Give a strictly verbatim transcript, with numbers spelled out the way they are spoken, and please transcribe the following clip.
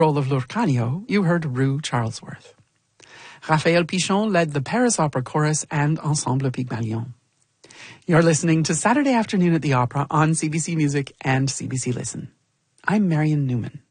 role of Lurcanio, you heard Rue Charlesworth. Raphael Pichon led the Paris Opera Chorus and Ensemble Pygmalion. You're listening to Saturday Afternoon at the Opera on C B C Music and C B C Listen. I'm Marion Newman.